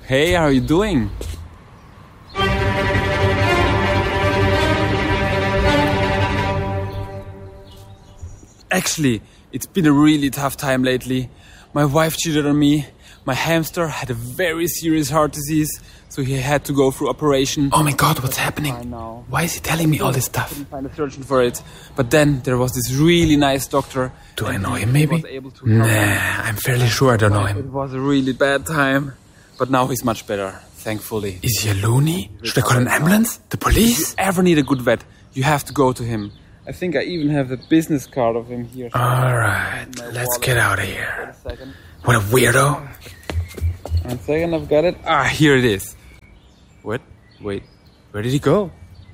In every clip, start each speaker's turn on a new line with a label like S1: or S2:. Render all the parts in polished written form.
S1: Hey, how are you doing? Actually, it's been a really tough time lately. My wife cheated on me. My hamster had a very serious heart disease, so he had to go through operation.
S2: Oh my god, what's happening? Why is he telling me all this stuff?
S1: Couldn't find a surgeon for it. But then there was this really nice doctor.
S2: Do I know him maybe? Nah, I'm fairly sure I don't know
S1: It
S2: him.
S1: was a really bad time. But now he's much better, thankfully.
S2: Is he a loony? Should I call an ambulance? The
S1: If
S2: police?
S1: you ever need a good vet, you have to go to him. I think I even have the business card of him here.
S2: Alright, let's get out of here.
S1: Wait a second.
S2: What a weirdo.
S1: 1 second, I've got it. Ah, here it is. What? Wait, where did he go?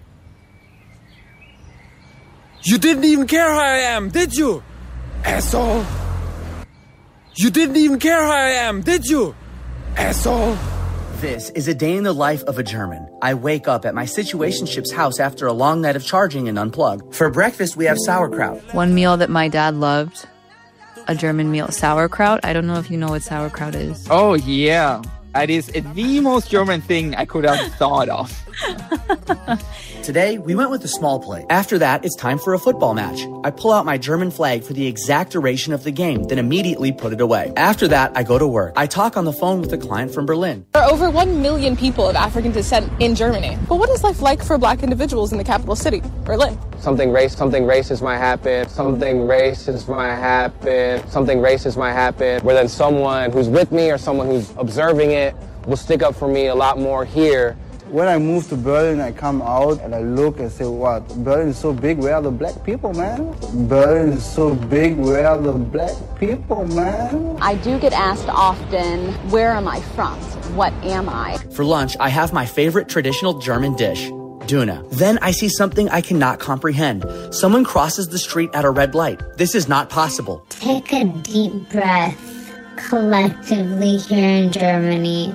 S1: You didn't even care how I am, did you? Asshole! You didn't even care how I am, did you? Asshole!
S3: This is a day in the life of a German. I wake up at my situationship's house after a long night of charging and unplug. For breakfast, we have sauerkraut.
S4: One meal that my dad loved, a German meal, sauerkraut. I don't know if you know what sauerkraut is.
S5: Oh, yeah. That is the most German thing I could have thought of.
S3: Today, we went with a small plate. After that, it's time for a football match. I pull out my German flag for the exact duration of the game, then immediately put it away. After that, I go to work. I talk on the phone with a client from Berlin.
S6: There are over 1 million people of African descent in Germany. But what is life like for black individuals in the capital city, Berlin?
S7: Something racist might happen. Something racist might happen. Something racist might happen. Where then someone who's with me or someone who's observing it will stick up for me a lot more here.
S8: When I move to Berlin, I come out and I look and say, what? Berlin is so big, where are the black people, man? Berlin is so big, where are the black people, man?
S9: I do get asked often, where am I from? What am I?
S3: For lunch, I have my favorite traditional German dish, Döner. Then I see something I cannot comprehend. Someone crosses the street at a red light. This is not possible.
S10: Take a deep breath collectively here in Germany.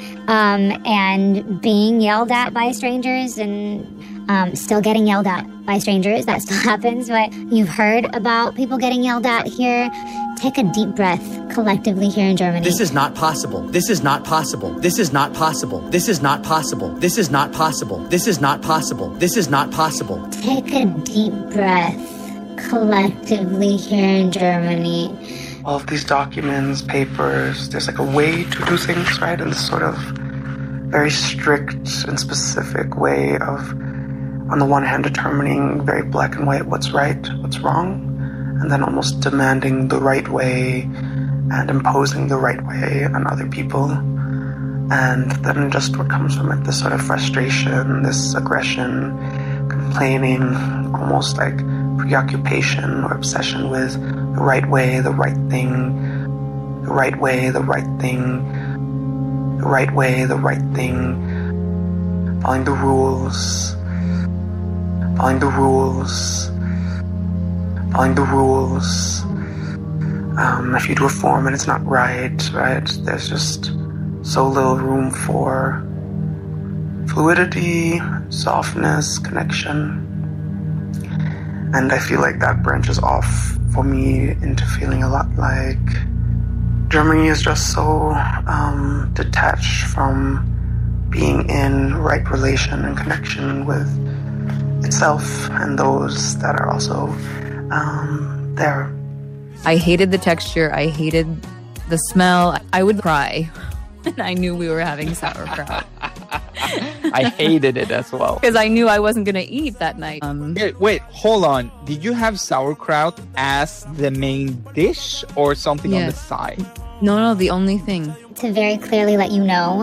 S10: And being yelled at by strangers and still getting yelled at by strangers, that still happens, but you've heard about people getting yelled at here. Take a deep breath collectively here in Germany.
S3: This is not possible. This is not possible. This is not possible. This is not possible. This is not possible. This is not possible. This is not possible.
S10: Take a deep breath collectively here in Germany.
S11: All of these documents, papers, there's like a way to do things, right? In this sort of very strict and specific way of, on the one hand, determining very black and white what's right, what's wrong, and then almost demanding the right way and imposing the right way on other people. And then just what comes from it, this sort of frustration, this aggression, complaining, almost like preoccupation or obsession with the right way, the right thing, the right way, the right thing, the right way, the right thing, following the rules, following the rules, following the rules. If you do a form and it's not right, there's just so little room for fluidity, softness, connection. And I feel like that branches off for me into feeling a lot like Germany is just so detached from being in right relation and connection with itself and those that are also there.
S4: I hated the texture. I hated the smell. I would cry when I knew we were having sauerkraut.
S5: I hated it as well.
S4: Because I knew I wasn't going to eat that night.
S5: Wait, hold on. Did you have sauerkraut as the main dish or something on the side?
S4: No, the only thing.
S10: To very clearly let you know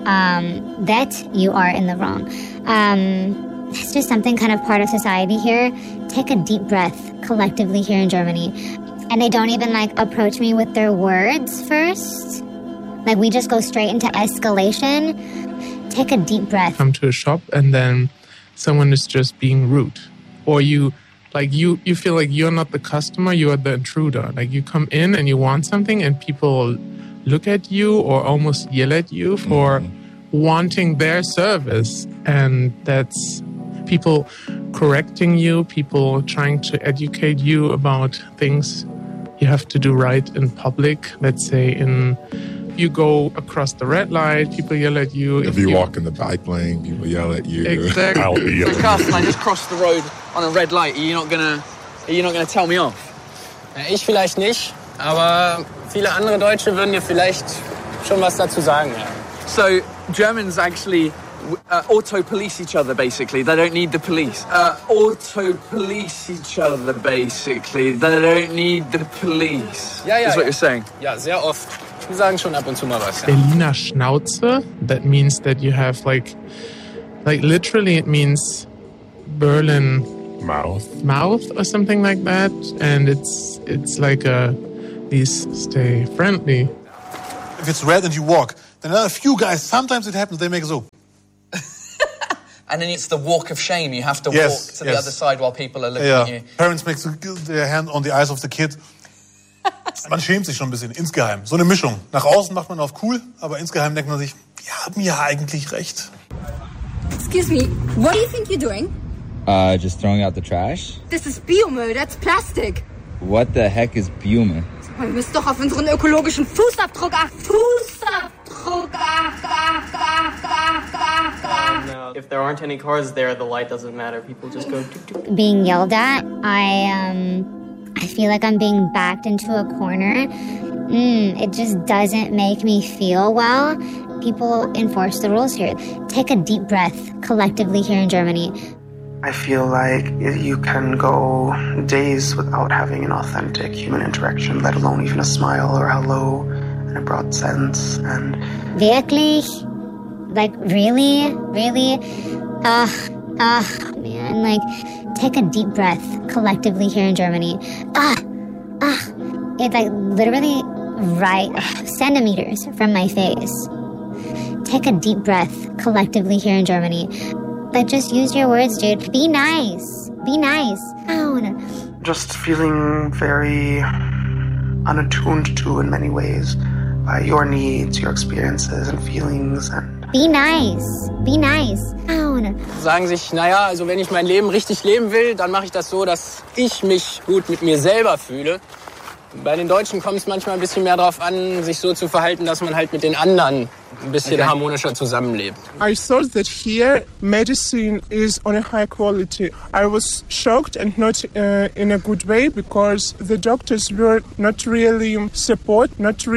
S10: that you are in the wrong. It's just something kind of part of society here. Take a deep breath collectively here in Germany. And they don't even approach me with their words first. We just go straight into escalation. Take a deep breath.
S12: Come to a shop and then someone is just being rude. Or you feel like you're not the customer, you are the intruder. You come in and you want something and people look at you or almost yell at you for wanting their service. And that's people correcting you, people trying to educate you about things you have to do right in public, let's say in you go across the red light, people yell at you.
S13: If you walk in the bike lane, people yell at you.
S12: Exactly.
S13: I'll be yelling.
S3: So Carsten, I just crossed the road on a red light. Are you not gonna tell me off?
S14: Ja, ich vielleicht nicht, aber viele andere Deutsche würden dir vielleicht schon was dazu sagen. Ja.
S3: So Germans actually auto-police each other, basically. They don't need the police. Auto-police each other, basically. They don't need the police.
S14: Ja,
S3: is what you're saying.
S14: Ja, sehr oft. Die sagen schon ab und zu mal was. Ja.
S12: Berliner Schnauze. That means that you have like literally it means Berlin mouth or something like that, and it's like please stay friendly.
S15: If it's red and you walk, then a few guys, sometimes it happens, they make so.
S3: And then it's the walk of shame. You have to walk to the other side while people are looking at you.
S15: Parents make their hand on the eyes of the kid. Man schämt sich schon ein bisschen, insgeheim. So eine Mischung. Nach außen macht man auf cool, aber insgeheim denkt man sich, die haben ja eigentlich recht.
S16: Excuse me, what do you think you're doing?
S17: Just throwing out the trash.
S16: This is Biomüll, that's plastic.
S17: What the heck is Biomüll?
S16: Wir müssen doch auf unseren ökologischen Fußabdruck achten.
S18: If there aren't any cars there, the light doesn't matter. People just go...
S10: Being yelled at, I feel like I'm being backed into a corner. It just doesn't make me feel well. People enforce the rules here. Take a deep breath collectively here in Germany.
S11: I feel like you can go days without having an authentic human interaction, let alone even a smile or hello in a broad sense. And
S10: Wirklich? Like, really? Man, like, take a deep breath collectively here in Germany. It's like literally right centimeters from my face. Take a deep breath collectively here in Germany. Like, just use your words, dude. Be nice. Be nice.
S11: just feeling very unattuned to in many ways by your needs, your experiences and feelings. And
S10: be nice. Be nice.
S14: Sagen sich, naja, also wenn ich mein Leben richtig leben will, dann mache ich das so, dass ich mich gut mit mir selber fühle. Bei den Deutschen kommt es manchmal ein bisschen mehr darauf an, sich so zu verhalten, dass man halt mit den anderen ein bisschen harmonischer zusammenlebt.
S12: I thought that here medicine is on a high quality. I was shocked and not in a good way because the doctors were not really supportive.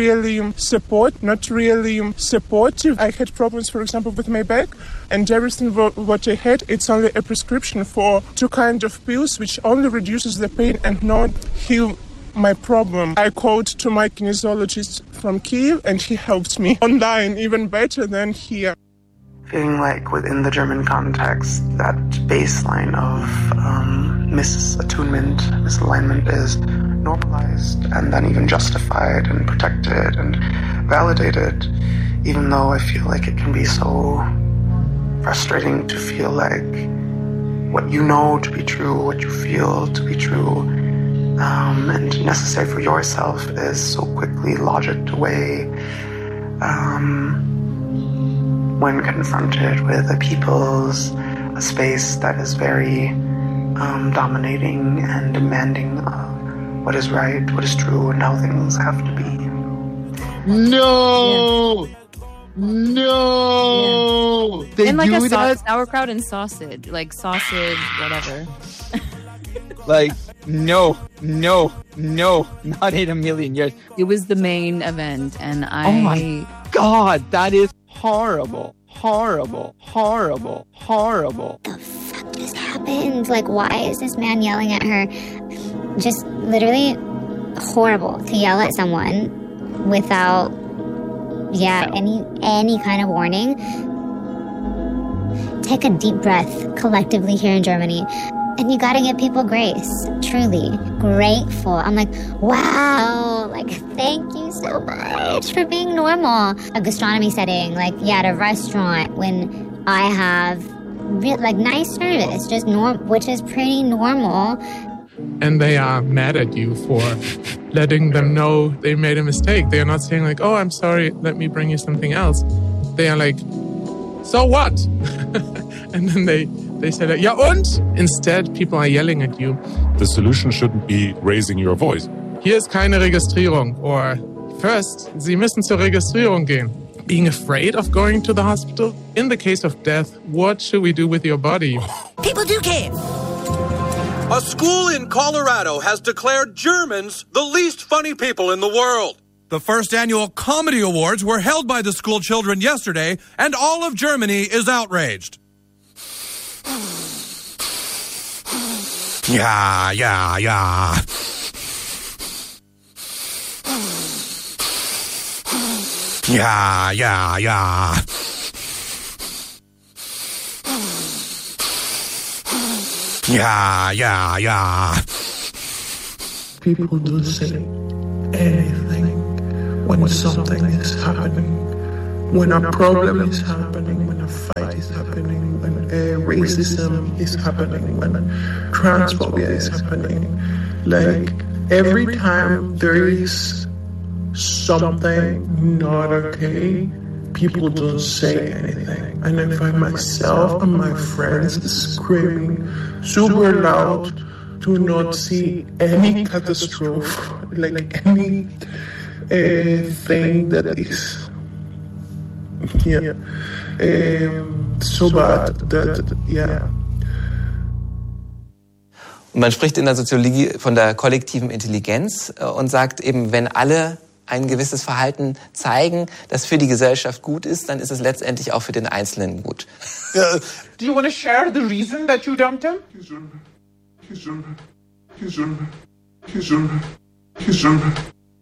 S12: I had problems, for example, with my back, and everything what I had, it's only a prescription for 2 kinds of pills which only reduces the pain and not heal my problem. I called to my kinesiologist from Kyiv and he helped me online even better than here.
S11: Feeling like within the German context, that baseline of misattunement, misalignment is normalized and then even justified and protected and validated, even though I feel like it can be so frustrating to feel like what you know to be true, what you feel to be true, and necessary for yourself is so quickly logicked away when confronted with a space that is very dominating and demanding of what is right, what is true, and how things have to be.
S5: No! Yeah. No!
S4: Yeah. And like a sauerkraut and sausage, like sausage, whatever.
S5: Like, no, not in a million years.
S4: It was the main event, and
S5: Oh my God, that is horrible.
S10: The fuck just happened? Like, why is this man yelling at her? Just literally horrible to yell at someone without, any kind of warning. Take a deep breath collectively here in Germany. And you gotta give people grace, truly grateful. I'm like, wow, like, thank you so much for being normal. A gastronomy setting, like, at a restaurant, when I have, nice service, just which is pretty normal.
S12: And they are mad at you for letting them know they made a mistake. They are not saying like, oh, I'm sorry, let me bring you something else. They are like, so what? And then they say that, ja und? Instead, people are yelling at you.
S13: The solution shouldn't be raising your voice.
S12: Hier ist keine Registrierung or First, Sie müssen zur Registrierung gehen. Being afraid of going to the hospital? In the case of death, what should we do with your body?
S19: People do care.
S20: A school in Colorado has declared Germans the least funny people in the world.
S21: The first annual comedy awards were held by the school children yesterday, and all of Germany is outraged. Yeah.
S20: Yeah.
S21: Yeah.
S22: People don't say anything when something is happening, when a problem is happening, when a fight is happening, when racism is happening, when transphobia is happening. Like, every time there is something not okay, people don't say anything. And I find myself and my friends screaming super loud to not see any catastrophe, like any thing that is so bad that, yeah.
S23: Und man spricht in der Soziologie von der kollektiven Intelligenz und sagt eben, wenn alle ein gewisses Verhalten zeigen, das für die Gesellschaft gut ist, dann ist es letztendlich auch für den Einzelnen gut.
S22: Do you want to share the reason that you dumped him? He's German.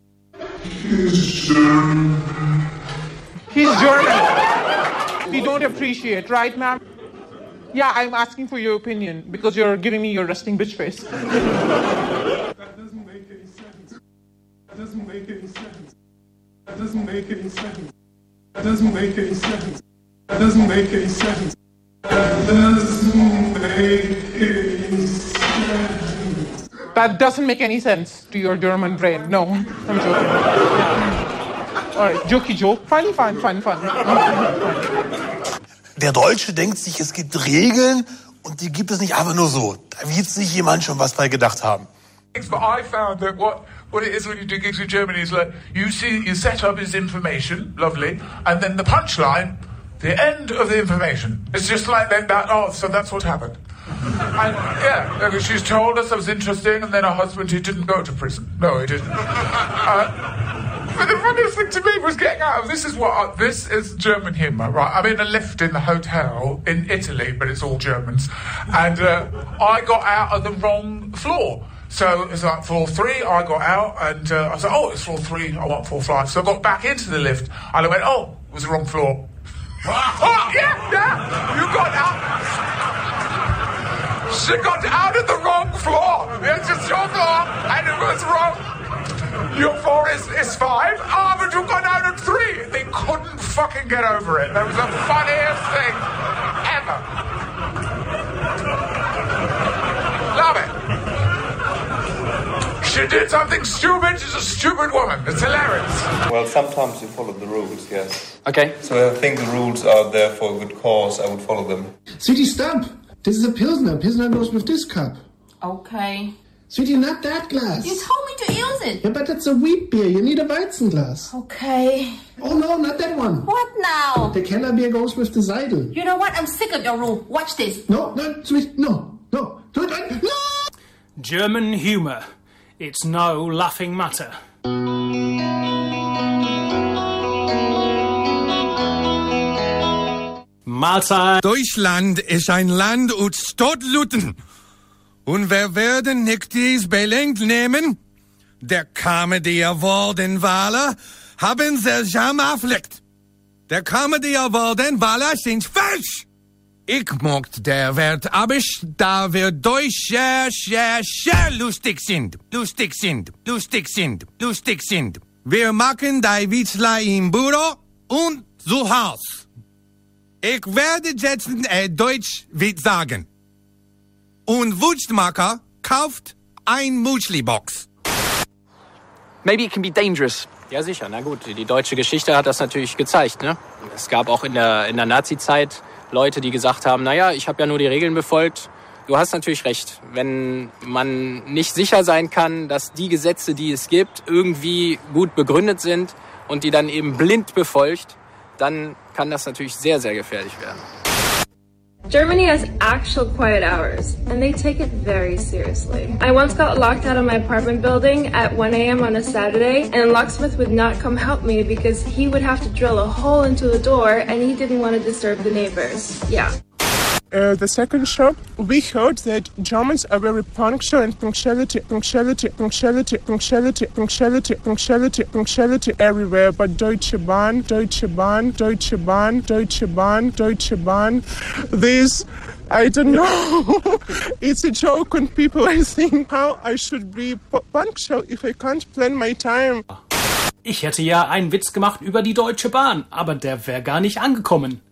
S22: We don't appreciate, right, ma'am? Yeah, I'm asking for your opinion because you're giving me your resting bitch face. That doesn't make any sense. That doesn't make any sense. That doesn't make any sense. That doesn't make any sense. That doesn't make any sense. That doesn't make any sense. That doesn't make any sense to your German brain. No, I'm joking. Alright, jokey joke. Fine.
S15: Der Deutsche denkt sich, es gibt Regeln und die gibt es nicht einfach nur so. Da wird sich jemand schon was bei gedacht haben.
S22: But I found that what it is when you do gigs in Germany is like you see your setup is information, lovely, and then the punchline, the end of the information. It's just like that. Oh, so that's what happened. And yeah, she's told us it was interesting, and then her husband, he didn't go to prison. No, he didn't. But the funniest thing to me was getting out of this is German humour, right? I'm in a lift in the hotel in Italy, but it's all Germans, and I got out of the wrong floor. So it's like floor 3, I got out, and I said, oh, it's floor 3, I want floor 5. So I got back into the lift, and I went, oh, it was the wrong floor. Oh, yeah, you got out. She got out of the wrong floor. It's just your floor, and it was wrong. Your floor is 5. Oh, but you got out at 3. They couldn't fucking get over it. That was the funniest thing ever. Love it. She did something stupid. She's a stupid woman. It's hilarious.
S24: Well, sometimes you follow the rules, yes.
S23: Okay.
S24: So I think the rules are there for a good cause. I would follow them.
S22: Sweetie, stop. This is a Pilsner. Pilsner goes with this cup.
S25: Okay.
S22: Sweetie, not that glass.
S25: You told me to use it.
S22: Yeah, but that's a wheat beer. You need a Weizen glass.
S25: Okay.
S22: Oh, no, not that one.
S25: What now?
S22: The Keller beer goes with the Seidel.
S25: You know what? I'm sick of your rule. Watch this.
S22: No, sweetie, no. Do it right. No!
S26: German humour. It's no laughing matter. Mahlzeit.
S21: Deutschland ist ein Land ut Stadtluten. Und wir werden nicht dies belenkt nehmen. Der Comedy Award in Wahlen haben sie schon afflickt. Der Comedy Award in Wahlen sind falsch. Ich mag der Wert, aber da wir Deutsch sehr lustig sind. Wir machen die Witzler im Büro und zu Haus. Ich werde jetzt Deutsch-Witz sagen. Und Wutschmacher kauft ein Muesli-Box.
S14: Maybe it can be dangerous. Ja, sicher. Na gut, die deutsche Geschichte hat das natürlich gezeigt, ne? Es gab auch in der Nazi-Zeit Leute, die gesagt haben, naja, ich habe ja nur die Regeln befolgt. Du hast natürlich recht. Wenn man nicht sicher sein kann, dass die Gesetze, die es gibt, irgendwie gut begründet sind und die dann eben blind befolgt, dann kann das natürlich sehr, sehr gefährlich werden.
S1: Germany has actual quiet hours, and they take it very seriously. I once got locked out of my apartment building at 1 a.m. on a Saturday, and a locksmith would not come help me because he would have to drill a hole into the door, and he didn't want to disturb the neighbors. Yeah.
S2: The second show, we heard that Germans are very punctual and punctuality everywhere. But Deutsche Bahn, this, I don't know. It's a joke when people are saying how I should be punctual if I can't plan my time.
S26: Ich hätte ja einen Witz gemacht über die Deutsche Bahn, aber der wäre gar nicht angekommen.